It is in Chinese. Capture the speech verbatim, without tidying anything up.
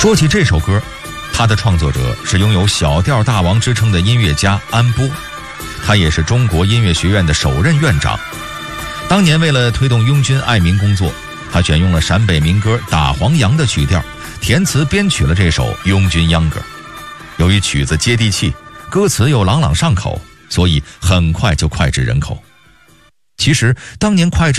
说起这首歌，它的创作者是拥有小调大王之称的音乐家安波，他也是中国音乐学院的首任院长。当年为了推动拥军爱民工作，他选用了陕北民歌《打黄杨》的曲调，填词编曲了这首《拥军秧歌》。由于曲子接地气，歌词又朗朗上口，所以很快就脍炙人口。其实当年脍炙